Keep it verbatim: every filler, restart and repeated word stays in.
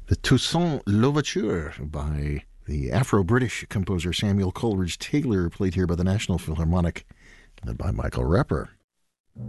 The Toussaint Louverture by the Afro-British composer Samuel Coleridge Taylor, played here by the National Philharmonic, led by Michael Repper.